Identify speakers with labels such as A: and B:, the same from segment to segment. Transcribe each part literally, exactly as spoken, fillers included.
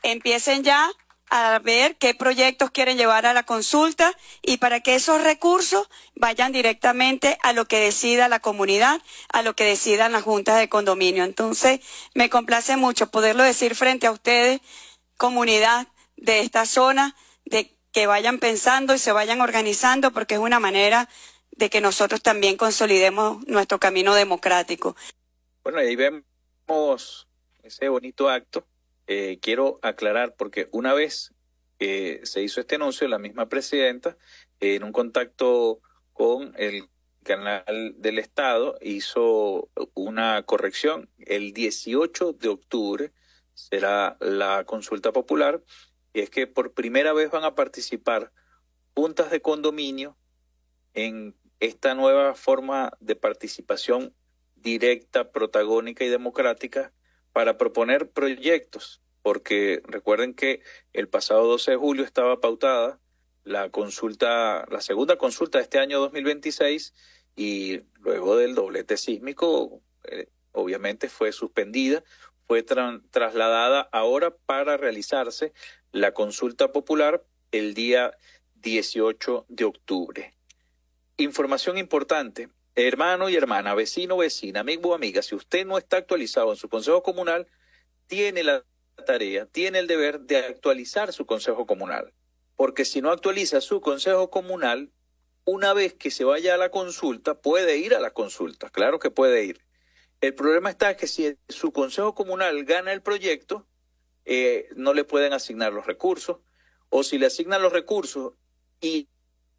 A: empiecen ya a ver qué proyectos quieren llevar a la consulta y para que esos recursos vayan directamente a lo que decida la comunidad, a lo que decidan las juntas de condominio. Entonces, me complace mucho poderlo decir frente a ustedes, comunidad de esta zona, de que vayan pensando y se vayan organizando, porque es una manera de que nosotros también consolidemos nuestro camino democrático.
B: Bueno, ahí vemos ese bonito acto. Eh, quiero aclarar, porque una vez que se hizo este anuncio, la misma presidenta, eh, en un contacto con el canal del Estado, hizo una corrección. El dieciocho de octubre será la consulta popular, y es que por primera vez van a participar juntas de condominio en esta nueva forma de participación directa, protagónica y democrática, para proponer proyectos, porque recuerden que el pasado doce de julio estaba pautada la consulta, la segunda consulta de este año dos mil veintiséis, y luego del doblete sísmico, eh, obviamente fue suspendida, fue tra- trasladada ahora para realizarse la consulta popular el día dieciocho de octubre. Información importante. Hermano y hermana, vecino, vecina, amigo o amiga, si usted no está actualizado en su consejo comunal, tiene la tarea, tiene el deber de actualizar su consejo comunal. Porque si no actualiza su consejo comunal, una vez que se vaya a la consulta, puede ir a la consulta, claro que puede ir. El problema está que si su consejo comunal gana el proyecto, eh, no le pueden asignar los recursos, o si le asignan los recursos y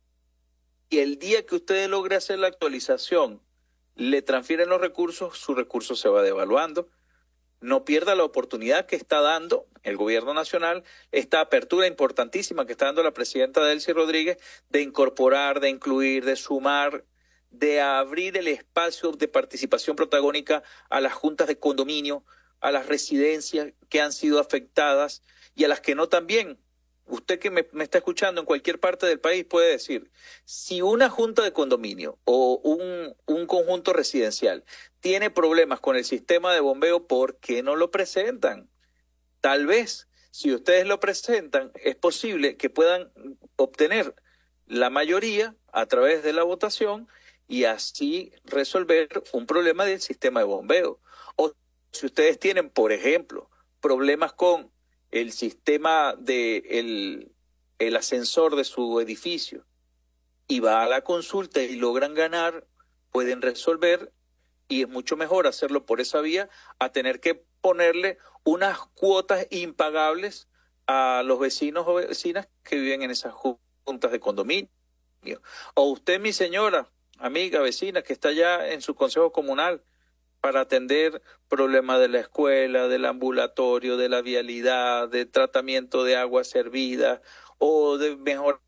B: y el día que usted logre hacer la actualización, le transfieren los recursos, su recurso se va devaluando. No pierda la oportunidad que está dando el gobierno nacional, esta apertura importantísima que está dando la presidenta Delcy Rodríguez, de incorporar, de incluir, de sumar, de abrir el espacio de participación protagónica a las juntas de condominio, a las residencias que han sido afectadas y a las que no también. Usted que me, me está escuchando en cualquier parte del país puede decir, si una junta de condominio o un, un conjunto residencial tiene problemas con el sistema de bombeo, ¿por qué no lo presentan? Tal vez, si ustedes lo presentan, es posible que puedan obtener la mayoría a través de la votación y así resolver un problema del sistema de bombeo. O si ustedes tienen, por ejemplo, problemas con el sistema de el, el ascensor de su edificio y va a la consulta y logran ganar, pueden resolver, y es mucho mejor hacerlo por esa vía a tener que ponerle unas cuotas impagables a los vecinos o vecinas que viven en esas juntas de condominio. O usted, mi señora, amiga, vecina, que está ya en su consejo comunal, para atender problemas de la escuela, del ambulatorio, de la vialidad, de tratamiento de agua servida o de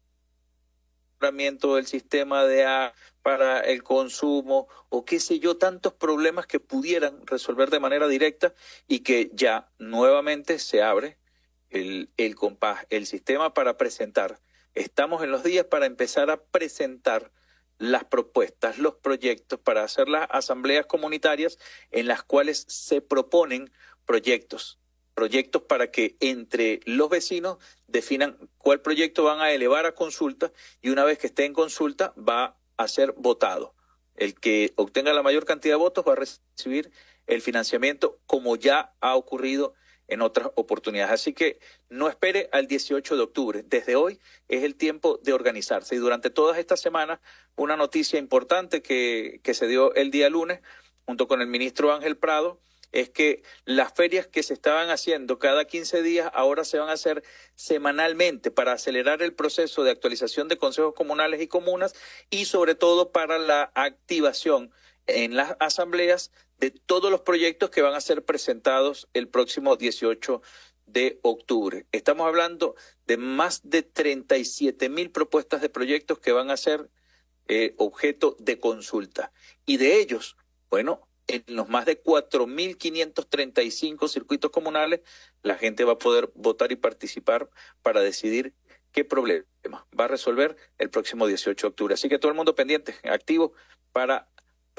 B: mejoramiento del sistema de agua para el consumo o qué sé yo, tantos problemas que pudieran resolver de manera directa y que ya nuevamente se abre el, el compás, el sistema para presentar. Estamos en los días para empezar a presentar las propuestas, los proyectos, para hacer las asambleas comunitarias en las cuales se proponen proyectos, proyectos para que entre los vecinos definan cuál proyecto van a elevar a consulta y una vez que esté en consulta va a ser votado. El que obtenga la mayor cantidad de votos va a recibir el financiamiento, como ya ha ocurrido en otras oportunidades. Así que no espere al dieciocho de octubre. Desde hoy es el tiempo de organizarse. Y durante todas estas semanas, una noticia importante que, que se dio el día lunes, junto con el ministro Ángel Prado, es que las ferias que se estaban haciendo cada quince días ahora se van a hacer semanalmente para acelerar el proceso de actualización de consejos comunales y comunas y sobre todo para la activación en las asambleas de todos los proyectos que van a ser presentados el próximo dieciocho de octubre. Estamos hablando de más de treinta y siete mil propuestas de proyectos que van a ser eh, objeto de consulta. Y de ellos, bueno, en los más de cuatro mil quinientos treinta y cinco circuitos comunales, la gente va a poder votar y participar para decidir qué problema va a resolver el próximo dieciocho de octubre. Así que todo el mundo pendiente, activo, para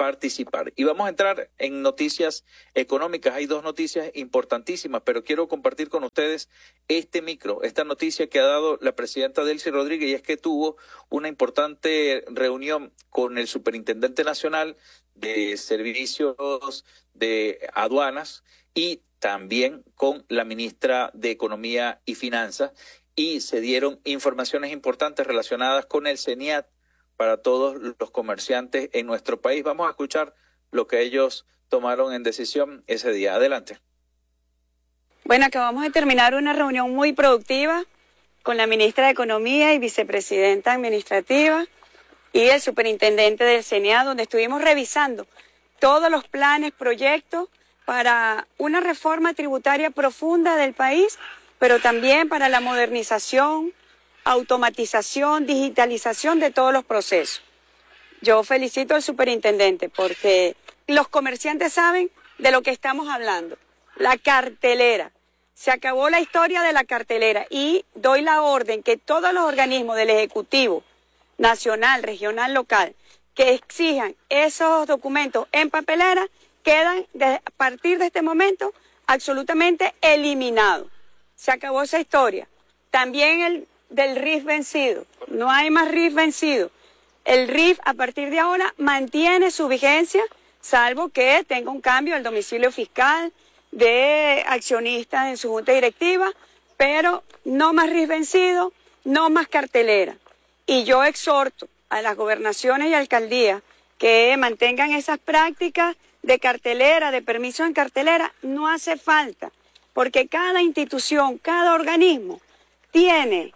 B: participar. Y vamos a entrar en noticias económicas. Hay dos noticias importantísimas, pero quiero compartir con ustedes este micro, esta noticia que ha dado la presidenta Delcy Rodríguez, y es que tuvo una importante reunión con el Superintendente Nacional de Servicios de Aduanas y también con la ministra de Economía y Finanzas, y se dieron informaciones importantes relacionadas con el CENIAT para todos los comerciantes en nuestro país. Vamos a escuchar lo que ellos tomaron en decisión ese día. Adelante.
A: Bueno, acabamos de terminar una reunión muy productiva con la ministra de Economía y vicepresidenta administrativa y el superintendente del CENIAT, donde estuvimos revisando todos los planes, proyectos para una reforma tributaria profunda del país, pero también para la modernización, automatización, digitalización de todos los procesos. Yo felicito al superintendente porque los comerciantes saben de lo que estamos hablando. La cartelera. Se acabó la historia de la cartelera y doy la orden que todos los organismos del Ejecutivo nacional, regional, local, que exijan esos documentos en papelera, quedan de, a partir de este momento absolutamente eliminados. Se acabó esa historia. También el del R I F vencido. No hay más R I F vencido. El R I F a partir de ahora mantiene su vigencia, salvo que tenga un cambio el domicilio fiscal de accionistas en su junta directiva, pero no más R I F vencido, no más cartelera. Y yo exhorto a las gobernaciones y alcaldías que mantengan esas prácticas de cartelera, de permiso en cartelera. No hace falta, porque cada institución, cada organismo tiene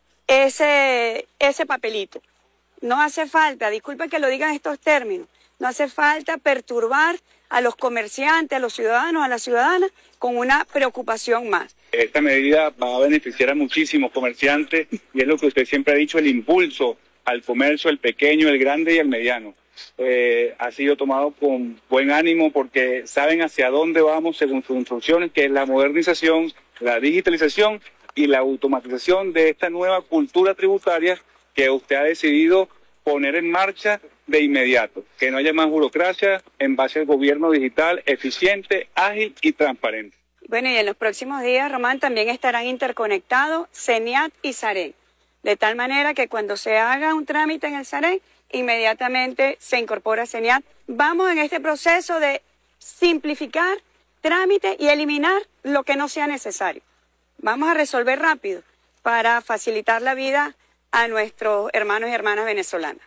A: ese, ese papelito. No hace falta, disculpen que lo digan estos términos, no hace falta perturbar a los comerciantes, a los ciudadanos, a las ciudadanas con una preocupación más.
C: Esta medida va a beneficiar a muchísimos comerciantes y es lo que usted siempre ha dicho, el impulso al comercio, el pequeño, el grande y el mediano. Eh, ha sido tomado con buen ánimo porque saben hacia dónde vamos según sus instrucciones, que es la modernización, la digitalización y la automatización de esta nueva cultura tributaria que usted ha decidido poner en marcha de inmediato, que no haya más burocracia en base al gobierno digital eficiente, ágil y transparente.
A: Bueno, y en los próximos días, Román, también estarán interconectados CENIAT y SAREN, de tal manera que cuando se haga un trámite en el SAREN, inmediatamente se incorpora CENIAT. Vamos en este proceso de simplificar trámite y eliminar lo que no sea necesario. Vamos a resolver rápido para facilitar la vida a nuestros hermanos y hermanas venezolanas.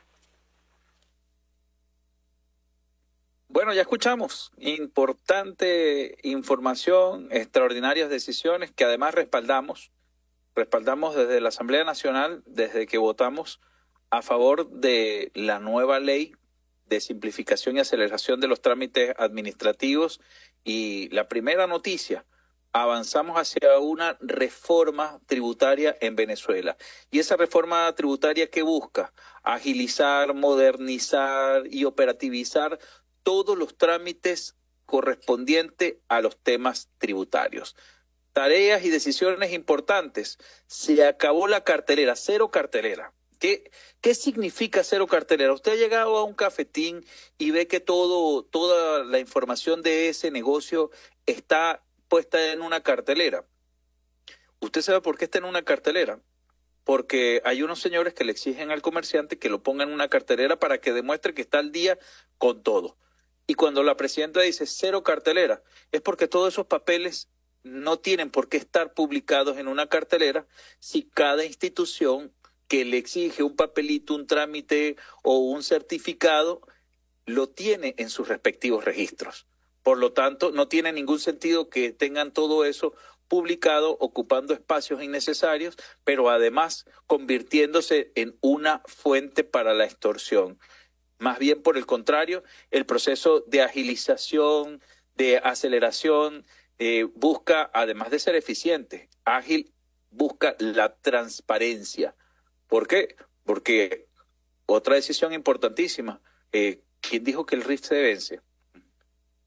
B: Bueno, ya escuchamos. Importante información, extraordinarias decisiones que además respaldamos. Respaldamos desde la Asamblea Nacional, desde que votamos a favor de la nueva ley de simplificación y aceleración de los trámites administrativos. Y la primera noticia, avanzamos hacia una reforma tributaria en Venezuela. Y esa reforma tributaria que busca agilizar, modernizar y operativizar todos los trámites correspondientes a los temas tributarios. Tareas y decisiones importantes. Se acabó la cartelera, cero cartelera. ¿Qué, qué significa cero cartelera? Usted ha llegado a un cafetín y ve que todo, toda la información de ese negocio está puesta en una cartelera. ¿Usted sabe por qué está en una cartelera? Porque hay unos señores que le exigen al comerciante que lo ponga en una cartelera para que demuestre que está al día con todo. Y cuando la presidenta dice cero cartelera, es porque todos esos papeles no tienen por qué estar publicados en una cartelera si cada institución que le exige un papelito, un trámite o un certificado lo tiene en sus respectivos registros. Por lo tanto, no tiene ningún sentido que tengan todo eso publicado, ocupando espacios innecesarios, pero además convirtiéndose en una fuente para la extorsión. Más bien, por el contrario, el proceso de agilización, de aceleración, eh, busca, además de ser eficiente, ágil, busca la transparencia. ¿Por qué? Porque otra decisión importantísima, eh, ¿quién dijo que el R I F se vence?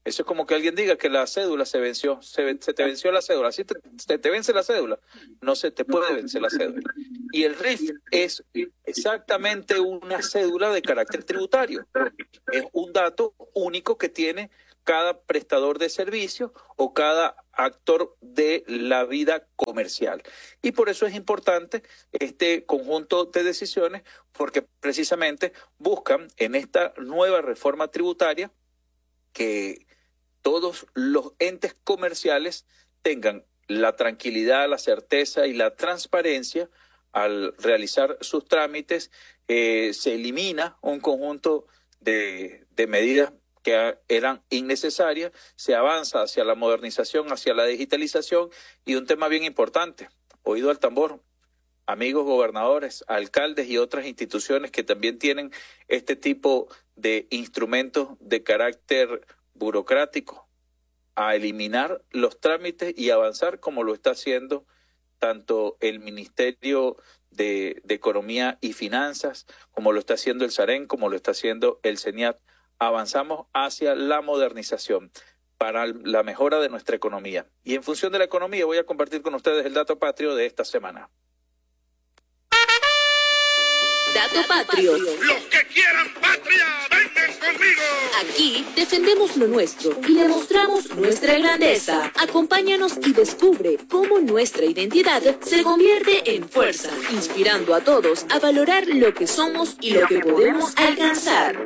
B: Eso es como que alguien diga que la cédula se venció, se, se te venció la cédula, ¿sí te, te, te vence la cédula? No se te puede vencer la cédula. Y el R I F es exactamente una cédula de carácter tributario. Es un dato único que tiene cada prestador de servicio o cada actor de la vida comercial. Y por eso es importante este conjunto de decisiones, porque precisamente buscan en esta nueva reforma tributaria que todos los entes comerciales tengan la tranquilidad, la certeza y la transparencia al realizar sus trámites. Eh, se elimina un conjunto de, de medidas que eran innecesarias, se avanza hacia la modernización, hacia la digitalización, y un tema bien importante, oído al tambor, amigos gobernadores, alcaldes y otras instituciones que también tienen este tipo de instrumentos de carácter burocrático, a eliminar los trámites y avanzar como lo está haciendo tanto el Ministerio de, de Economía y Finanzas, como lo está haciendo el SAREN, como lo está haciendo el CENIAT. Avanzamos hacia la modernización para la mejora de nuestra economía. Y en función de la economía voy a compartir con ustedes el dato patrio de esta semana.
D: Dato patrio.
E: Los que quieran patria, vengan conmigo.
D: Aquí defendemos lo nuestro y demostramos nuestra grandeza. Acompáñanos y descubre cómo nuestra identidad se convierte en fuerza, inspirando a todos a valorar lo que somos y lo que podemos alcanzar.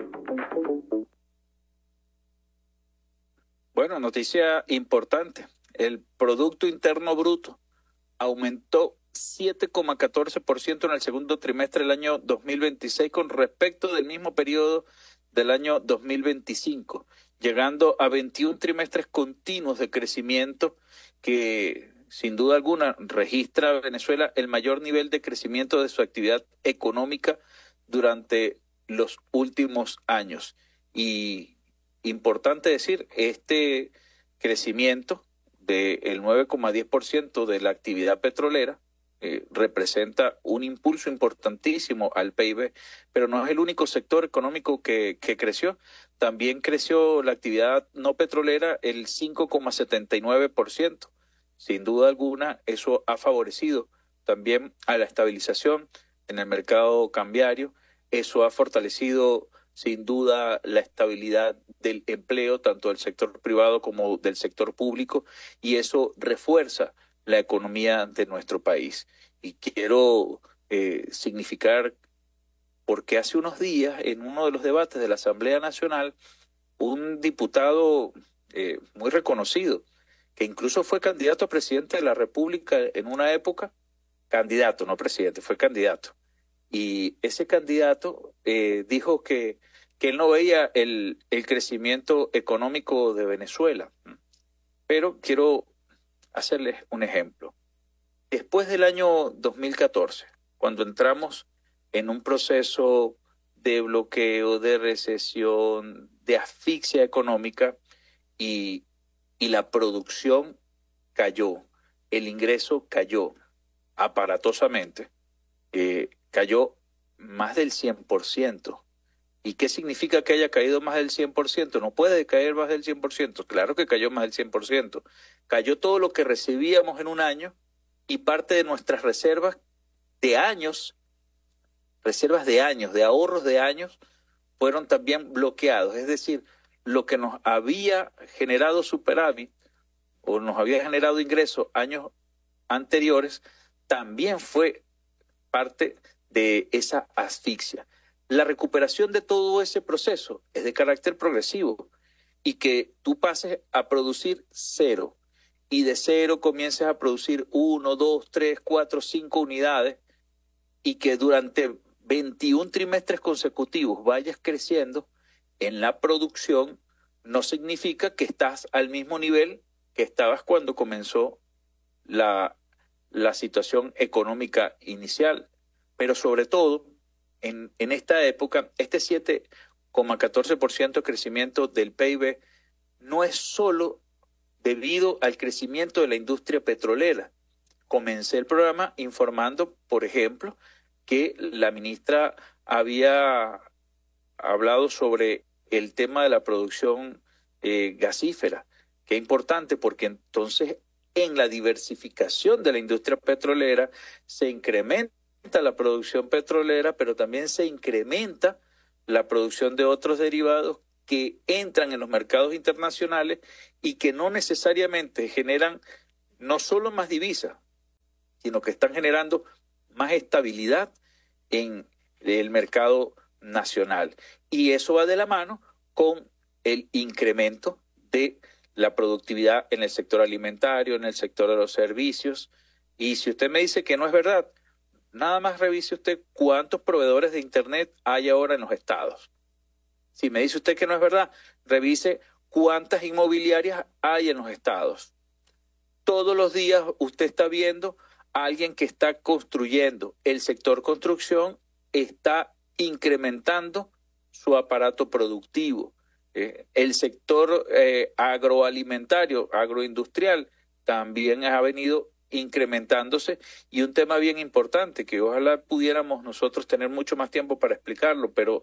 B: Bueno, noticia importante. El Producto Interno Bruto aumentó siete coma catorce por ciento en el segundo trimestre del año dos mil veintiséis con respecto del mismo periodo del año dos mil veinticinco, llegando a veintiún trimestres continuos de crecimiento que, sin duda alguna, registra Venezuela el mayor nivel de crecimiento de su actividad económica durante los últimos años. Y importante decir, este crecimiento del nueve coma diez por ciento de la actividad petrolera Eh, representa un impulso importantísimo al P I B, pero no es el único sector económico que, que creció. También creció la actividad no petrolera el cinco coma setenta y nueve por ciento. Sin duda alguna, eso ha favorecido también a la estabilización en el mercado cambiario. Eso ha fortalecido sin duda la estabilidad del empleo, tanto del sector privado como del sector público, y eso refuerza la economía de nuestro país. Y quiero eh, significar, porque hace unos días, en uno de los debates de la Asamblea Nacional, un diputado eh, muy reconocido, que incluso fue candidato a presidente de la República en una época, candidato, no presidente, fue candidato, y ese candidato eh, dijo que, que él no veía el, el crecimiento económico de Venezuela. Pero quiero hacerles un ejemplo. Después del año dos mil catorce, cuando entramos en un proceso de bloqueo, de recesión, de asfixia económica, y, y la producción cayó, el ingreso cayó aparatosamente, eh, cayó más del cien por ciento. ¿Y qué significa que haya caído más del cien por ciento? No puede caer más del cien por ciento. Claro que cayó más del cien por ciento. Cayó todo lo que recibíamos en un año y parte de nuestras reservas de años, reservas de años, de ahorros de años, fueron también bloqueados. Es decir, lo que nos había generado superávit o nos había generado ingresos años anteriores, también fue parte de esa asfixia. La recuperación de todo ese proceso es de carácter progresivo, y que tú pases a producir cero y de cero comiences a producir uno, dos, tres, cuatro, cinco unidades, y que durante veintiún trimestres consecutivos vayas creciendo en la producción, no significa que estás al mismo nivel que estabas cuando comenzó la, la situación económica inicial. Pero sobre todo, En, en esta época, este siete coma catorce por ciento de crecimiento del P I B no es solo debido al crecimiento de la industria petrolera. Comencé el programa informando, por ejemplo, que la ministra había hablado sobre el tema de la producción eh, gasífera. Qué importante, porque entonces en la diversificación de la industria petrolera se incrementa la producción petrolera, pero también se incrementa la producción de otros derivados que entran en los mercados internacionales y que no necesariamente generan no solo más divisas, sino que están generando más estabilidad en el mercado nacional. Y eso va de la mano con el incremento de la productividad en el sector alimentario, en el sector de los servicios. Y si usted me dice que no es verdad, nada más revise usted cuántos proveedores de Internet hay ahora en los estados. Si me dice usted que no es verdad, revise cuántas inmobiliarias hay en los estados. Todos los días usted está viendo a alguien que está construyendo. El sector construcción está incrementando su aparato productivo. Eh, el sector eh, agroalimentario, agroindustrial, también ha venido incrementándose. Y un tema bien importante, que ojalá pudiéramos nosotros tener mucho más tiempo para explicarlo, pero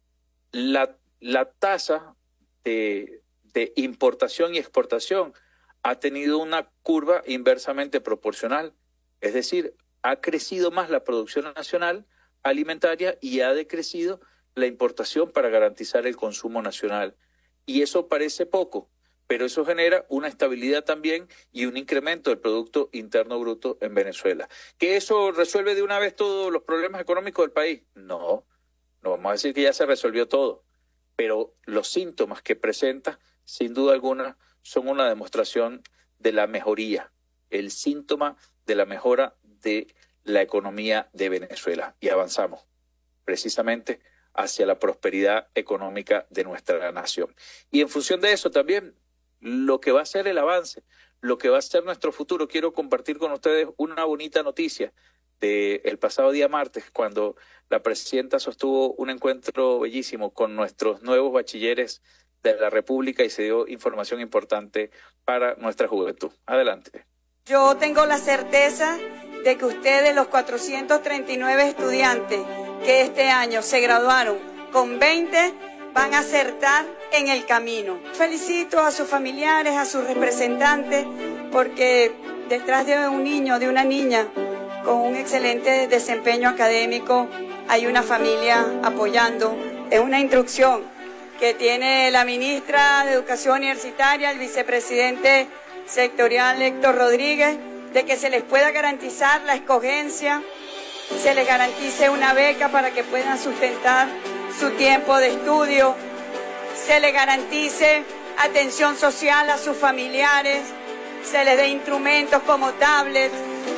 B: la, la tasa de, de importación y exportación ha tenido una curva inversamente proporcional. Es decir, ha crecido más la producción nacional alimentaria y ha decrecido la importación para garantizar el consumo nacional. Y eso parece poco, pero eso genera una estabilidad también y un incremento del Producto Interno Bruto en Venezuela. ¿Que eso resuelve de una vez todos los problemas económicos del país? No, no vamos a decir que ya se resolvió todo, pero los síntomas que presenta, sin duda alguna, son una demostración de la mejoría, el síntoma de la mejora de la economía de Venezuela. Y avanzamos precisamente hacia la prosperidad económica de nuestra nación. Y en función de eso también, lo que va a ser el avance, lo que va a ser nuestro futuro. Quiero compartir con ustedes una bonita noticia del pasado día martes, cuando la presidenta sostuvo un encuentro bellísimo con nuestros nuevos bachilleres de la República y se dio información importante para nuestra juventud. Adelante.
A: Yo tengo la certeza de que ustedes, los cuatrocientos treinta y nueve estudiantes que este año se graduaron con veinte, van a acertar en el camino. Felicito a sus familiares, a sus representantes, porque detrás de un niño, de una niña con un excelente desempeño académico, hay una familia apoyando. Es una instrucción que tiene la ministra de Educación Universitaria, el vicepresidente sectorial Héctor Rodríguez, de que se les pueda garantizar la escogencia, se les garantice una beca para que puedan sustentar su tiempo de estudio, se les garantice atención social a sus familiares, se les dé instrumentos como tablets.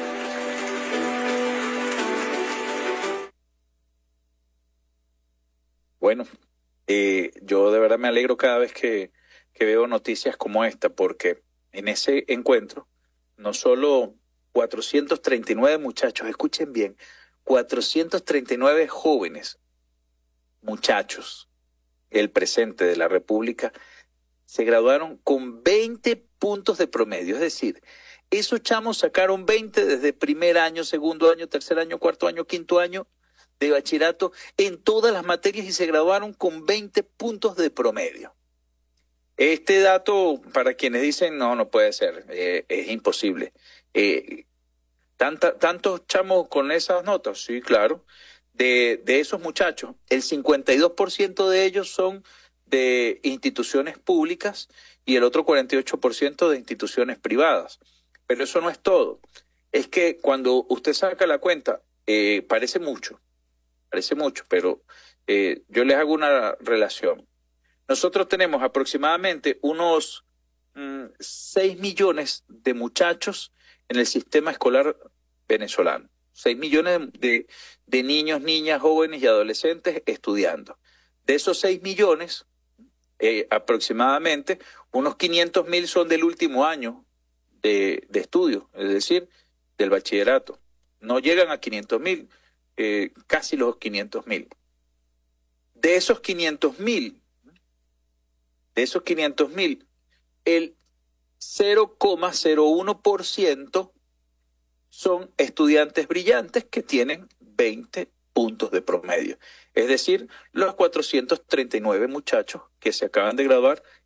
B: Bueno, eh, yo de verdad me alegro cada vez que, que veo noticias como esta, porque en ese encuentro no solo cuatrocientos treinta y nueve muchachos, escuchen bien, cuatrocientos treinta y nueve jóvenes, muchachos, el presente de la República, se graduaron con veinte puntos de promedio. Es decir, esos chamos sacaron veinte desde primer año, segundo año, tercer año, cuarto año, quinto año de bachillerato en todas las materias y se graduaron con veinte puntos de promedio. Este dato, para quienes dicen, no, no puede ser, eh, es imposible. Eh, tanta, ¿Tantos chamos con esas notas? Sí, claro. De, de esos muchachos, el cincuenta y dos por ciento de ellos son de instituciones públicas y el otro cuarenta y ocho por ciento de instituciones privadas. Pero eso no es todo. Es que cuando usted saca la cuenta, eh, parece mucho, parece mucho, pero eh, yo les hago una relación. Nosotros tenemos aproximadamente unos mm, seis millones de muchachos en el sistema escolar venezolano. seis millones de, de niños, niñas, jóvenes y adolescentes estudiando. De esos seis millones, eh, aproximadamente, unos quinientos mil son del último año de, de estudio, es decir, del bachillerato. No llegan a quinientos mil, eh, casi los quinientos mil. De esos quinientos mil, de esos quinientos mil, el cero coma cero uno por ciento son estudiantes brillantes que tienen veinte puntos de promedio. Es decir, los cuatrocientos treinta y nueve muchachos que se acaban de graduar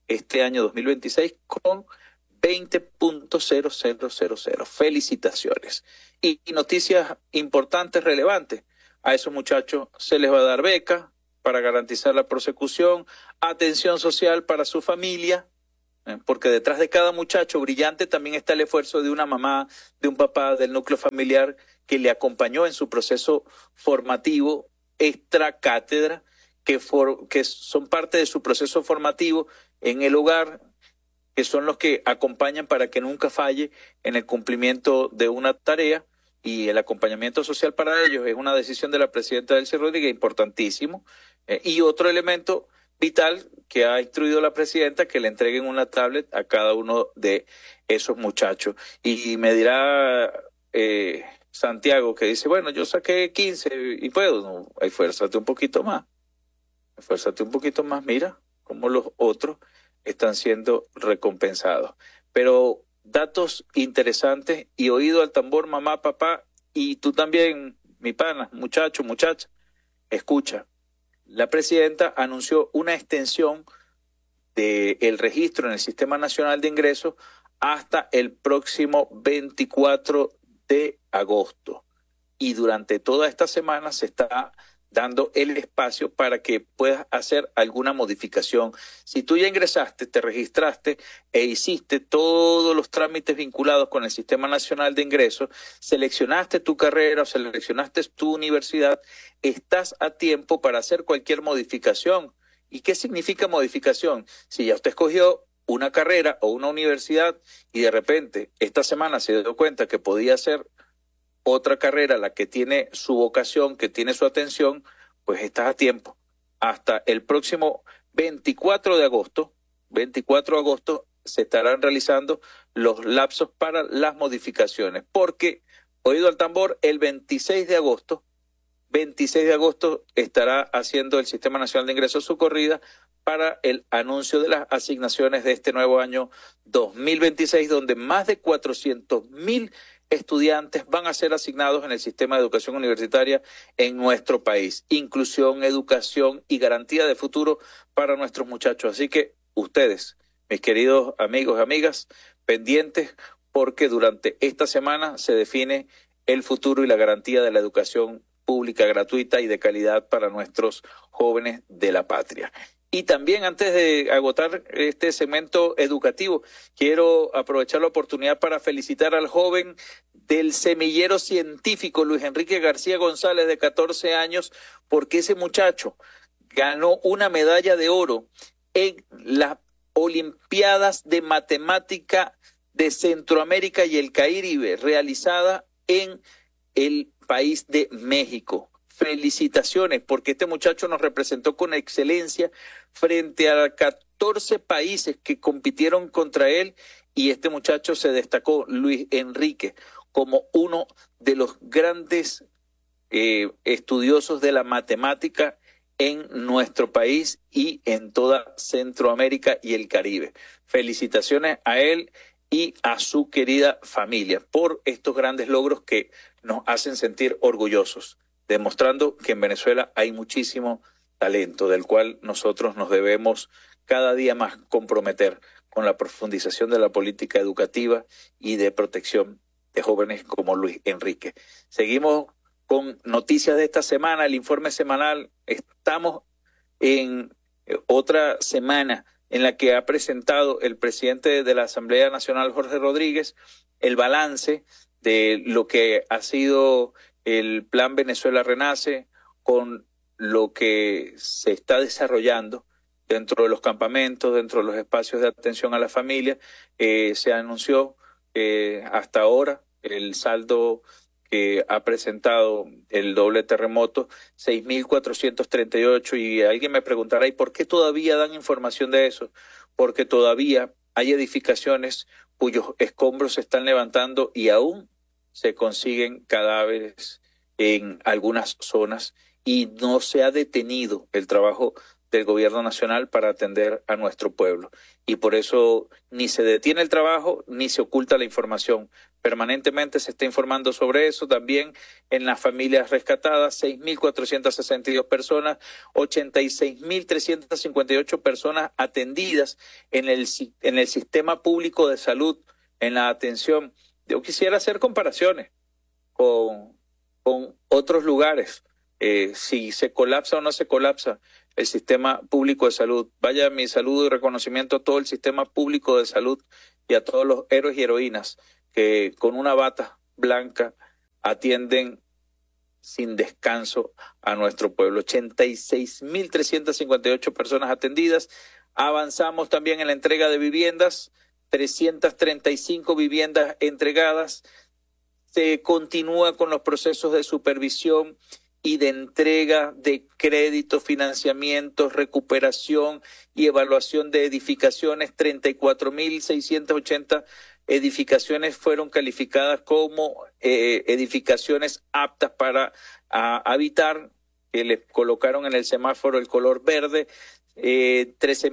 B: este año dos mil veintiséis con veinte punto cero cero cero cero. Felicitaciones. Y, y noticias importantes, relevantes. A esos muchachos se les va a dar beca para garantizar la prosecución, atención social para su familia, eh, porque detrás de cada muchacho brillante también está el esfuerzo de una mamá, de un papá, del núcleo familiar que le acompañó en su proceso formativo extra cátedra, que, for, que son parte de su proceso formativo en el hogar, que son los que acompañan para que nunca falle en el cumplimiento de una tarea, y el acompañamiento social para ellos es una decisión de la presidenta Delcy Rodríguez importantísimo. Eh, y otro elemento vital que ha instruido la presidenta, que le entreguen una tablet a cada uno de esos muchachos. Y me dirá eh, Santiago, que dice, bueno, yo saqué quince y puedo, no, esfuérzate un poquito más, esfuérzate un poquito más, mira cómo los otros están siendo recompensados. Pero datos interesantes y oído al tambor, mamá, papá, y tú también, mi pana, muchacho, muchacha, escucha. La presidenta anunció una extensión del registro en el Sistema Nacional de Ingresos hasta el próximo veinticuatro de agosto. Y durante toda esta semana se está dando el espacio para que puedas hacer alguna modificación. Si tú ya ingresaste, te registraste e hiciste todos los trámites vinculados con el Sistema Nacional de Ingresos, seleccionaste tu carrera o seleccionaste tu universidad, estás a tiempo para hacer cualquier modificación. ¿Y qué significa modificación? Si ya usted escogió una carrera o una universidad y de repente esta semana se dio cuenta que podía hacer otra carrera, la que tiene su vocación, que tiene su atención, pues estás a tiempo. Hasta el próximo veinticuatro de agosto, veinticuatro de agosto, se estarán realizando los lapsos para las modificaciones. Porque, oído al tambor, el veintiséis de agosto, veintiséis de agosto estará haciendo el Sistema Nacional de Ingresos su corrida para el anuncio de las asignaciones de este nuevo año dos mil veintiséis, donde más de cuatrocientos mil estudiantes van a ser asignados en el sistema de educación universitaria en nuestro país. Inclusión, educación y garantía de futuro para nuestros muchachos. Así que ustedes, mis queridos amigos y amigas, pendientes, porque durante esta semana se define el futuro y la garantía de la educación pública, gratuita y de calidad para nuestros jóvenes de la patria. Y también, antes de agotar este segmento educativo, quiero aprovechar la oportunidad para felicitar al joven del semillero científico Luis Enrique García González, de catorce años, porque ese muchacho ganó una medalla de oro en las Olimpiadas de Matemática de Centroamérica y el Caribe, realizada en el país de México. Felicitaciones, porque este muchacho nos representó con excelencia frente a catorce países que compitieron contra él, y este muchacho se destacó, Luis Enrique, como uno de los grandes eh, estudiosos de la matemática en nuestro país y en toda Centroamérica y el Caribe. Felicitaciones a él y a su querida familia por estos grandes logros que nos hacen sentir orgullosos, demostrando que en Venezuela hay muchísimo talento, del cual nosotros nos debemos cada día más comprometer con la profundización de la política educativa y de protección de jóvenes como Luis Enrique. Seguimos con noticias de esta semana, el informe semanal. Estamos en otra semana en la que ha presentado el presidente de la Asamblea Nacional, Jorge Rodríguez, el balance de lo que ha sido el Plan Venezuela Renace, con lo que se está desarrollando dentro de los campamentos, dentro de los espacios de atención a la familia. Eh, se anunció eh, hasta ahora el saldo que ha presentado el doble terremoto, seis mil cuatrocientos treinta y ocho, y alguien me preguntará, ¿y por qué todavía dan información de eso? Porque todavía hay edificaciones cuyos escombros se están levantando y aún se consiguen cadáveres en algunas zonas, y no se ha detenido el trabajo del gobierno nacional para atender a nuestro pueblo. Y por eso ni se detiene el trabajo ni se oculta la información. Permanentemente se está informando sobre eso. También en las familias rescatadas, seis mil cuatrocientas sesenta y dos personas, ochenta y seis mil trescientas cincuenta y ocho personas atendidas en el, en el sistema público de salud, en la atención. Yo quisiera hacer comparaciones con, con otros lugares. Eh, si se colapsa o no se colapsa el sistema público de salud. Vaya mi saludo y reconocimiento a todo el sistema público de salud y a todos los héroes y heroínas que con una bata blanca atienden sin descanso a nuestro pueblo. ochenta y seis mil trescientas cincuenta y ocho personas atendidas. Avanzamos también en la entrega de viviendas, trescientas treinta y cinco viviendas entregadas. Se continúa con los procesos de supervisión y de entrega de créditos, financiamientos, recuperación y evaluación de edificaciones. treinta y cuatro mil seiscientas ochenta edificaciones fueron calificadas como eh, edificaciones aptas para a, habitar, que les colocaron en el semáforo el color verde. Eh, trece